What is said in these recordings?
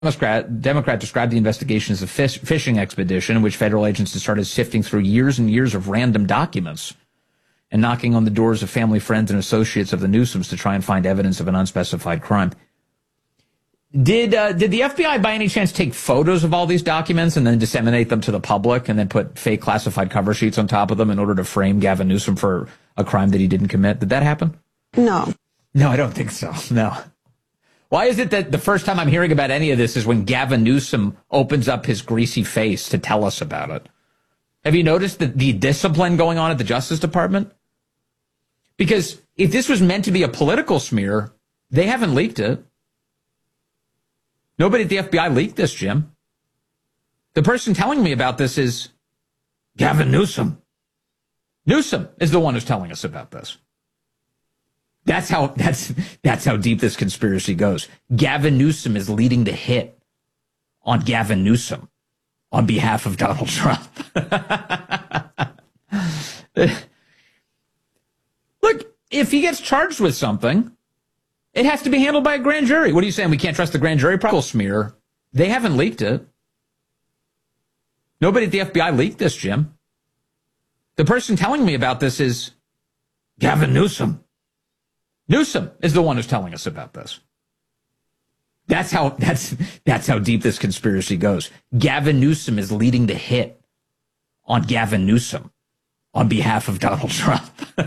Democrat described the investigation as a fishing expedition in which federal agents had started sifting through years and years of random documents and knocking on the doors of family, friends, and associates of the Newsoms to try and find evidence of an unspecified crime. Did the FBI by any chance take photos of all these documents and then disseminate them to the public and then put fake classified cover sheets on top of them in order to frame Gavin Newsom for a crime that he didn't commit? Did that happen? No. No, I don't think so. No. Why is it that the first time I'm hearing about any of this is when Gavin Newsom opens up his greasy face to tell us about it? Have you noticed the discipline going on at the Justice Department? Because if this was meant to be a political smear, they haven't leaked it. Nobody at the FBI leaked this, Jim. The person telling me about this is Gavin Newsom. Newsom is the one who's telling us about this. That's how deep this conspiracy goes. Gavin Newsom is leading the hit on Gavin Newsom on behalf of Donald Trump. Look, if he gets charged with something, it has to be handled by a grand jury. What are you saying? We can't trust the grand jury? Smear. They haven't leaked it. Nobody at the FBI leaked this, Jim. The person telling me about this is Gavin Newsom. Newsom is the one who's telling us about this. That's how deep this conspiracy goes. Gavin Newsom is leading the hit on Gavin Newsom on behalf of Donald Trump.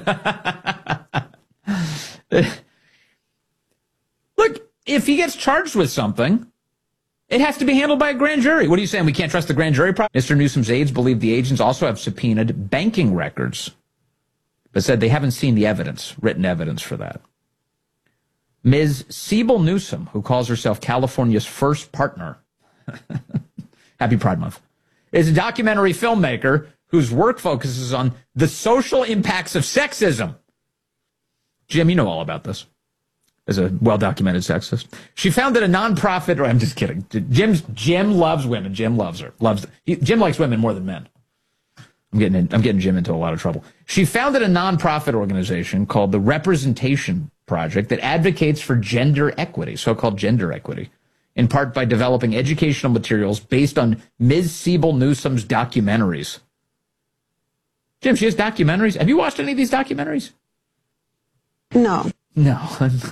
Look, if he gets charged with something, it has to be handled by a grand jury. What are you saying? We can't trust the grand jury? Mr. Newsom's aides believe the agents also have subpoenaed banking records, but said they haven't seen the evidence, written evidence for that. Ms. Siebel Newsom, who calls herself California's first partner, happy Pride Month, is a documentary filmmaker whose work focuses on the social impacts of sexism. Jim, you know all about this. As a well-documented sexist. She founded a nonprofit, or I'm just kidding. Jim loves women. Jim loves her. Jim likes women more than men. I'm getting Jim into a lot of trouble. She founded a nonprofit organization called the Representation Project that advocates for gender equity, so-called gender equity, in part by developing educational materials based on Ms. Siebel Newsom's documentaries. Jim, she has documentaries. Have you watched any of these documentaries? No. No.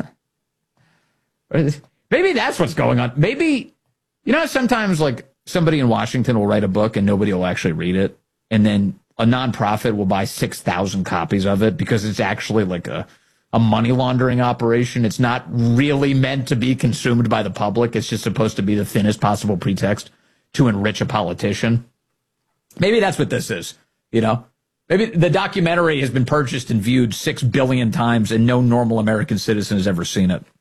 Maybe that's what's going on. Maybe, you know, sometimes like somebody in Washington will write a book and nobody will actually read it. And then a nonprofit will buy 6,000 copies of it because it's actually like a money laundering operation. It's not really meant to be consumed by the public. It's just supposed to be the thinnest possible pretext to enrich a politician. Maybe that's what this is, you know? Maybe the documentary has been purchased and viewed 6 billion times and no normal American citizen has ever seen it.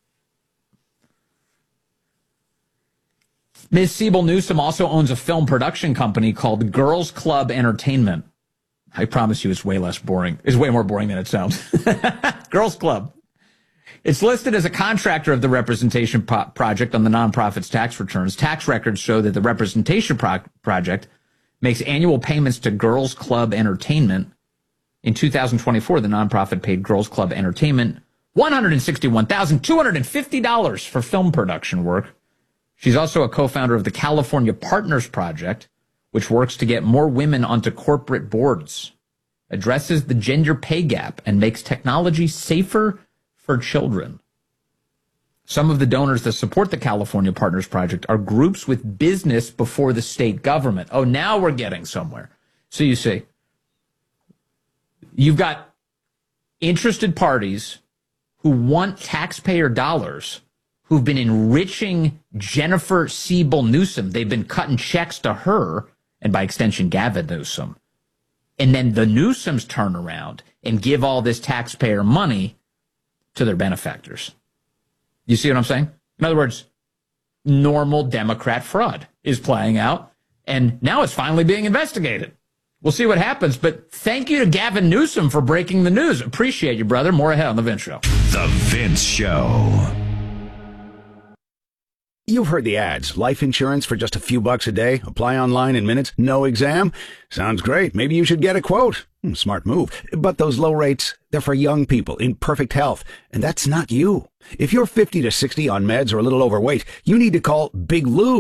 Ms. Siebel Newsom also owns a film production company called Girls Club Entertainment. I promise you it's way less boring. It's way more boring than it sounds. Girls Club. It's listed as a contractor of the Representation Project on the nonprofit's tax returns. Tax records show that the Representation Project makes annual payments to Girls Club Entertainment. In 2024, the nonprofit paid Girls Club Entertainment $161,250 for film production work. She's also a co-founder of the California Partners Project, which works to get more women onto corporate boards, addresses the gender pay gap, and makes technology safer for children. Some of the donors that support the California Partners Project are groups with business before the state government. Oh, now we're getting somewhere. So you see, you've got interested parties who want taxpayer dollars who've been enriching Jennifer Siebel Newsom. They've been cutting checks to her, and by extension, Gavin Newsom. And then the Newsoms turn around and give all this taxpayer money to their benefactors. You see what I'm saying? In other words, normal Democrat fraud is playing out, and now it's finally being investigated. We'll see what happens, but thank you to Gavin Newsom for breaking the news. Appreciate you, brother. More ahead on The Vince Show. The Vince Show. You've heard the ads. Life insurance for just a few bucks a day. Apply online in minutes. No exam. Sounds great. Maybe you should get a quote. Smart move. But those low rates, they're for young people in perfect health, and that's not you. If you're 50 to 60 on meds or a little overweight, you need to call Big Lou.